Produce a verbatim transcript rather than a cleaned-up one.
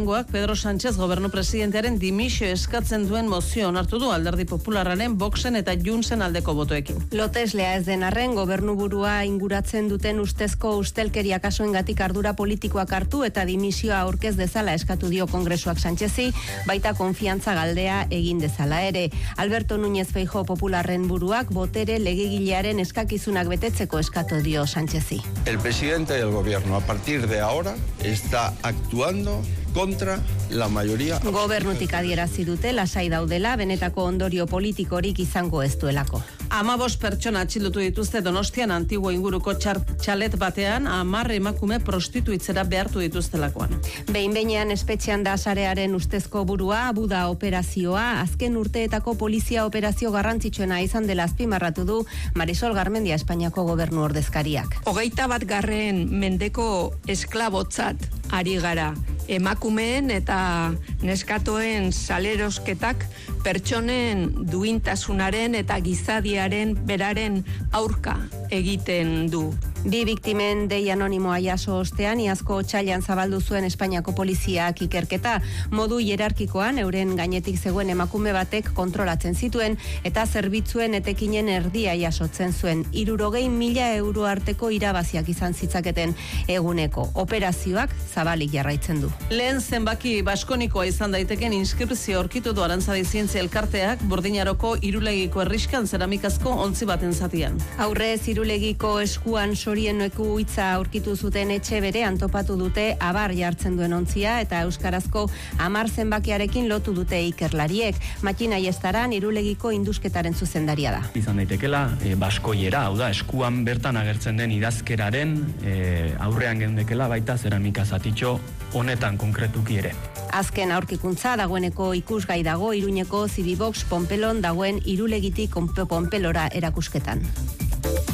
lehenengoak Pedro Sánchez gobernu presidentearen dimisio eskatzen duen mozio onartu du Alderdi Popularraren, Voxen eta Juntzen aldeko botoekin. Loteslea ez den arren, gobernuburua inguratzen duten ustezko ustelkeria kasuengatik ardura politikoak hartu eta dimisioa aurkez dezala eskatu dio Kongresuak Sánchezi, baita konfiantza galdea egin dezala ere. Alberto Núñez Feijóo Popularren buruak botere legegilearen eskakizunak betetzeko eskatu dio Sánchezi. El presidente del gobierno a partir de ahora está actuando contra la mayoría. Gobernutik adierazi dute lasai daudela benetako ondorio politikorik izango ez duelako. Amabos pertsona atxilotu dituzte Donostian Antiguo inguruko txalet batean hamar emakume prostituitzera behartu dituztelakoan. Behin-behinean espetxean da sarearen ustezko burua, Buda operazioa, azken urteetako polizia operazio garrantzitsuena izan dela azpimarratu du Marisol Garmendia Espainiako gobernu ordezkariak. Hogeita bat garren mendeko esklabotzat ari gara. Emakumeen eta neskatoen salerosketak pertsonen duintasunaren eta gizadiaren beraren aurka egiten du. Bi biktimen dei anonimoa jaso ostean, iazko otsailean zabaldu zuen Espainiako poliziak ikerketa, modu hierarkikoan euren gainetik zegoen emakume batek kontrolatzen zituen eta zerbitzuen etekinen erdia jasotzen zuen. Hirurogei mila euro arteko irabaziak izan zitzaketen eguneko. Operazioak zabalik jarraitzen du. Lehen zenbaki baskonikoa izan daiteken inskripzio aurkitu du Arantzadi Zientzia Elkarteak Bordinaroko Irulegiko herriskan zeramikazko ontzi baten zatian. Aurrez Irulegiko eskuan sorienoeku hitza aurkitu zuten etxe berean topatu dute abar jartzen duen ontzia eta euskarazko hamar zenbakiarekin lotu dute ikerlariek. Makina Iestaran Irulegiko indusketaren zuzendaria da. Izan daitekela e, baskoiera, hau da, eskuan bertan agertzen den idazkeraren e, aurrean gendekela baita zeramika zatitxo honetan konkretuki ere. Azken aurkikuntza dagoeneko ikusgai dago Iruñeko Zibibox Pompelon dagoen Irulegitik Pompelora erakusketan.